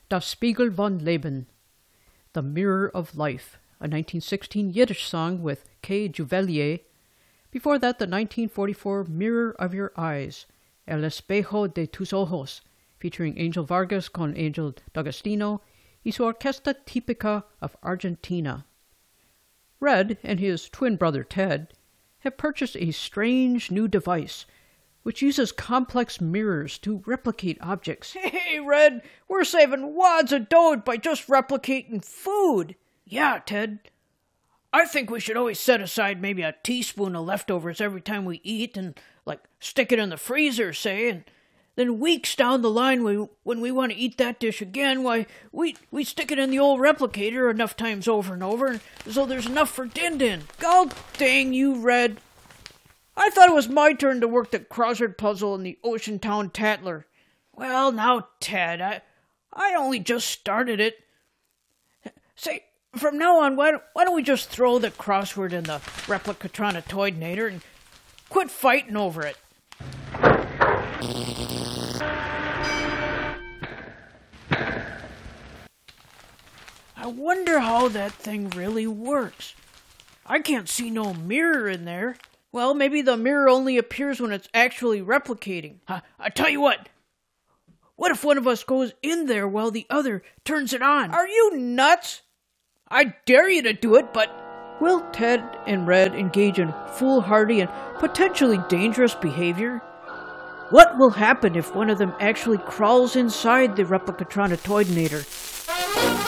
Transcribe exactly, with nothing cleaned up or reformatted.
Das Spiegel von Leben, The Mirror of Life, a nineteen sixteen Yiddish song with Kay Juvelier. Before that, the nineteen forty-four Mirror of Your Eyes, El Espejo de tus Ojos, featuring Angel Vargas con Angel D'Agostino y su Orquesta Típica of Argentina. Red and his twin brother Ted have purchased a strange new device which uses complex mirrors to replicate objects. Hey, Red, we're saving wads of dough by just replicating food. Yeah, Ted. I think we should always set aside maybe a teaspoon of leftovers every time we eat and, like, stick it in the freezer, say, and then weeks down the line we, when we want to eat that dish again, why, we, we stick it in the old replicator enough times over and over so there's enough for Din-Din. God dang you, Red. I thought it was my turn to work the crossword puzzle in the Ocean Town Tattler. Well, now, Ted, I I only just started it. Say, from now on, why, why don't we just throw the crossword in the Replicatronatoidinator and quit fighting over it? I wonder how that thing really works. I can't see no mirror in there. Well, maybe the mirror only appears when it's actually replicating. Uh, I tell you what. What if one of us goes in there while the other turns it on? Are you nuts? I dare you to do it, but... Will Ted and Red engage in foolhardy and potentially dangerous behavior? What will happen if one of them actually crawls inside the Replicatronatoidinator?